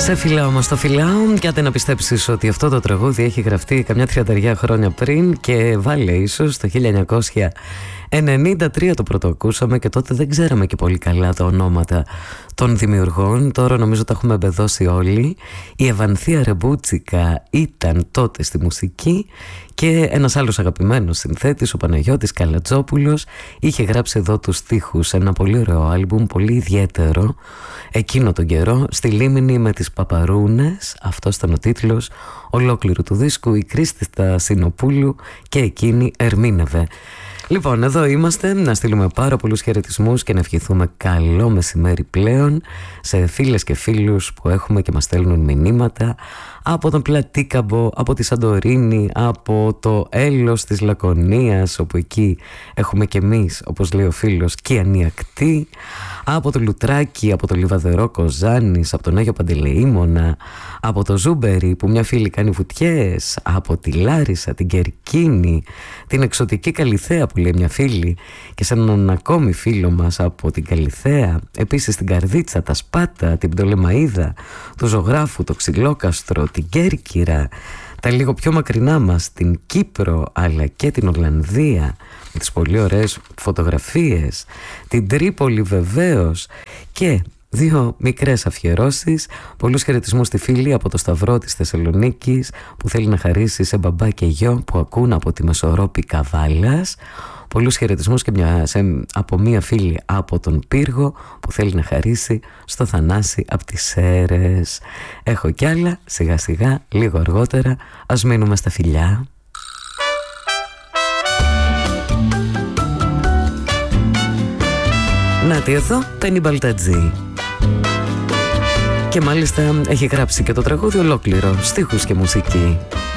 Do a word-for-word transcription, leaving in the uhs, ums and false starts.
Σε φυλάω όμως το φυλάω και άντε να πιστέψεις ότι αυτό το τραγούδι έχει γραφτεί καμιά τριανταριά χρόνια πριν και βάλε ίσως το χίλια εννιακόσια ενενήντα τρία το πρωτοακούσαμε και τότε δεν ξέραμε και πολύ καλά τα ονόματα των δημιουργών. Τώρα νομίζω τα έχουμε εμπεδώσει όλοι. Η Ευανθία Ρεμπούτσικα ήταν τότε στη μουσική και ένας άλλος αγαπημένος συνθέτης, ο Παναγιώτης Καλατζόπουλος, είχε γράψει εδώ τους στίχους. Ένα πολύ ωραίο άλμπουμ, πολύ ιδιαίτερο εκείνο τον καιρό, στη Λίμνη με τις Παπαρούνες. Αυτός ήταν ο τίτλος ολόκληρου του δίσκου. Η Κρίστη Στασινοπούλου και εκείνη ερμήνευε. Λοιπόν, εδώ είμαστε να στείλουμε πάρα πολλούς χαιρετισμούς και να ευχηθούμε καλό μεσημέρι πλέον σε φίλες και φίλους που έχουμε και μας στέλνουν μηνύματα από τον Πλατίκαμπο, από τη Σαντορίνη, από το Έλος της Λακωνίας, όπου εκεί έχουμε και εμείς, όπως λέει ο φίλος, Κιανιακτή, από το Λουτράκι, από το Λιβαδερό Κοζάνης, από τον Άγιο Παντελεήμονα, από το Ζούμπερι που μια φίλη κάνει βουτιές, από τη Λάρισα, την Κερκίνη, την εξωτική Καλιθέα που λέει μια φίλη, και σε έναν ακόμη φίλο μας από την Καλιθέα, επίσης την Καρδίτσα, τα Σπάτα, την Πτολεμαΐδα, του Ζωγράφου, το Ξυλόκαστρο, την Κέρκυρα, τα λίγο πιο μακρινά μας, την Κύπρο αλλά και την Ολλανδία με τις πολύ ωραίες φωτογραφίες, την Τρίπολη βεβαίως, και δύο μικρές αφιερώσεις. Πολλούς χαιρετισμούς στη φίλη από το Σταυρό της Θεσσαλονίκης που θέλει να χαρίσει σε μπαμπά και γιο που ακούν από τη Μεσορόπη Καβάλας. Πολλούς χαιρετισμούς και μια, σε, από μία φίλη από τον Πύργο που θέλει να χαρίσει στο Θανάση από τις Σέρρες. Έχω κι άλλα, σιγά σιγά, λίγο αργότερα. Ας μείνουμε στα φιλιά. Να τι εδώ, Πένι Μπαλτατζή. Και μάλιστα έχει γράψει και το τραγούδι ολόκληρο, στίχους και μουσική.